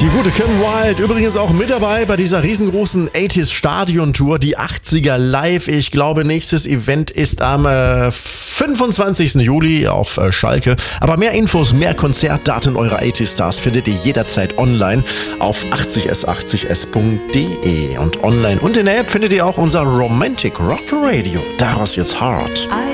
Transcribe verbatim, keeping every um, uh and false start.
Die gute Kim Wilde, übrigens auch mit dabei bei dieser riesengroßen achtziger Stadion-Tour, die achtziger live. Ich glaube, nächstes Event ist am äh, fünfundzwanzigsten Juli auf äh, Schalke. Aber mehr Infos, mehr Konzertdaten eurer achtziger Stars findet ihr jederzeit online auf achtzig s achtzig s punkt de. Und online und in der App findet ihr auch unser Romantic Rock Radio. Daraus jetzt Hard.